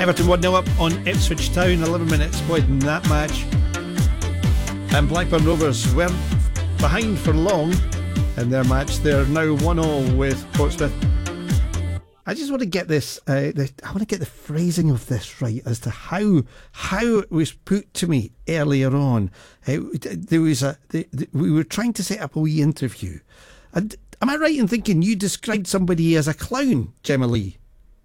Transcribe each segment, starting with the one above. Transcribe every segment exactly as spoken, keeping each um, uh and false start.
Everton one nil up on Ipswich Town, eleven minutes played in that match. And Blackburn Rovers weren't behind for long in their match. They're now one all with Portsmouth. I just want to get this, uh, the, I want to get the phrasing of this right as to how how it was put to me earlier on. Uh, there was a, the, the, we were trying to set up a wee interview. And am I right in thinking you described somebody as a clown, Gemma Lee?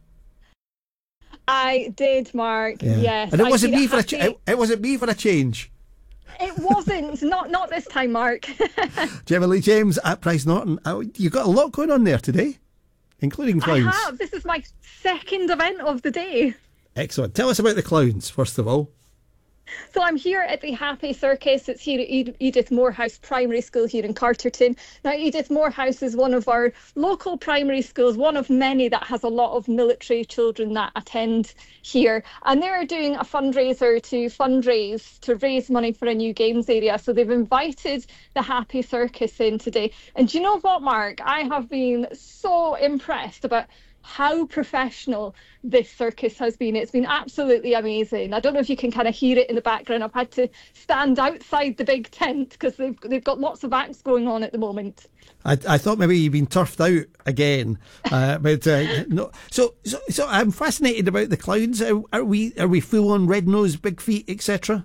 I did, Mark. Yeah. Yes, and it wasn't me for a cha- it, it wasn't me for a change. It wasn't. not not this time, Mark. Gemma Lee James at Price Norton. You've got a lot going on there today, including clowns. I have. This is my second event of the day. Excellent. Tell us about the clowns, first of all. So I'm here at the Happy Circus. It's here at Edith Morehouse Primary School here in Carterton. Now, Edith Morehouse is one of our local primary schools, one of many that has a lot of military children that attend here. And they're doing a fundraiser to fundraise, to raise money for a new games area. So they've invited the Happy Circus in today. And do you know what, Mark? I have been so impressed about how professional this circus has been. It's been absolutely amazing. I don't know if you can kind of hear it in the background. I've had to stand outside the big tent because they've they've got lots of acts going on at the moment. I, I thought maybe you've been turfed out again, uh, but uh, no. So, so so I'm fascinated about the clowns. Are, are we are we full on red nose, big feet, et cetera?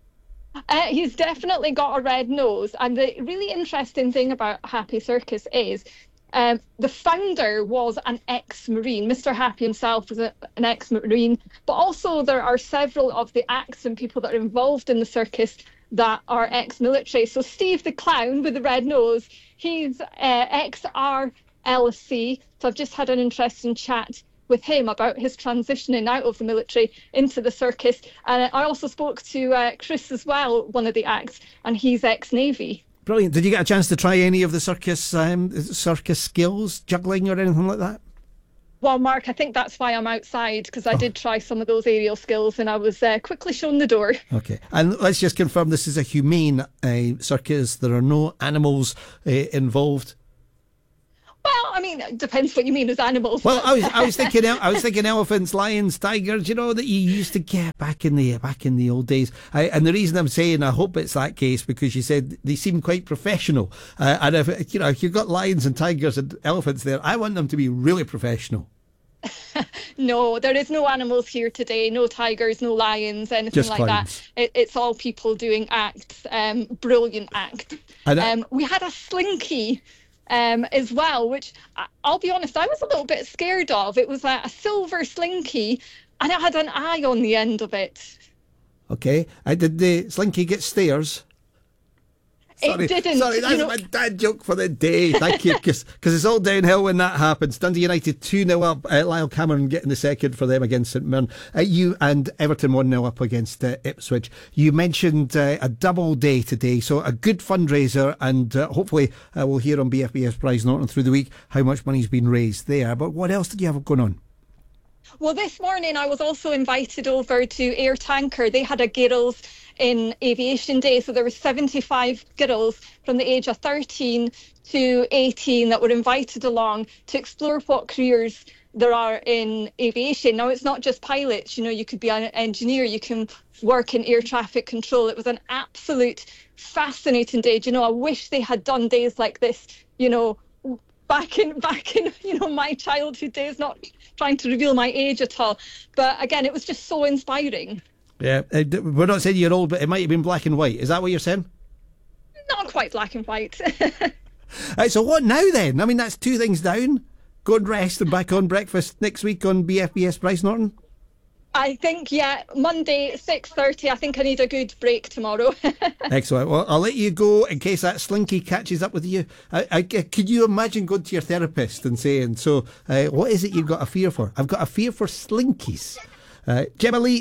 Uh, he's definitely got a red nose, and the really interesting thing about Happy Circus is. Um, the founder was an ex-Marine. Mister Happy himself was a, an ex-Marine, but also there are several of the acts and people that are involved in the circus that are ex-military. So Steve the Clown with the red nose, he's uh, ex-R L C. So I've just had an interesting chat with him about his transitioning out of the military into the circus. And I also spoke to uh, Chris as well, one of the acts, and he's ex-Navy. Brilliant. Did you get a chance to try any of the circus um, circus skills, juggling or anything like that? Well, Mark, I think that's why I'm outside, because I oh. did try some of those aerial skills and I was uh, quickly shown the door. Okay. And let's just confirm this is a humane uh, circus. There are no animals uh, involved. Well, I mean, it depends what you mean as animals. Well, I was, I was thinking, I was thinking elephants, lions, tigers. You know that you used to get back in the back in the old days. I, and the reason I'm saying I hope it's that case because you said they seem quite professional. Uh, and if you know if you've got lions and tigers and elephants there, I want them to be really professional. No, there is no animals here today. No tigers, no lions, anything Just like clowns. that. It, it's all people doing acts. Um, brilliant act. Um, we had a slinky. Um, as well, which I'll be honest, I was a little bit scared of. It was a, a silver slinky and it had an eye on the end of it. Okay. Uh, did the slinky get stairs? Sorry, it didn't. Sorry, that's you know, my dad joke for the day. Thank you, because it's all downhill when that happens. Dundee United two nil up. Uh, Lyle Cameron getting the second for them against St Mirren. Uh, you and Everton one nil up against uh, Ipswich. You mentioned uh, a double day today, so a good fundraiser, and uh, hopefully uh, we'll hear on B F B S Prize Norton through the week how much money's been raised there. But what else did you have going on? Well, this morning I was also invited over to Air Tanker. They had a girls in aviation day, so there were seventy-five girls from the age of thirteen to eighteen that were invited along to explore what careers there are in aviation. Now, it's not just pilots, you know, you could be an engineer, you can work in air traffic control. It was an absolute fascinating day. Do you know, I wish they had done days like this, you know, back in back in you know my childhood days, not trying to reveal my age at all, but again, it was just so inspiring. Yeah, uh, we're not saying you're old, but it might have been black and white. Is that what you're saying? Not quite black and white. uh, so what now then? I mean, that's two things down. Go and rest and back on breakfast next week on B F B S Price Norton. I think, yeah, Monday, six thirty. I think I need a good break tomorrow. Excellent. Well, I'll let you go in case that slinky catches up with you. I, I, could you imagine going to your therapist and saying, so uh, what is it you've got a fear for? I've got a fear for slinkies. Uh, Gemma Lee,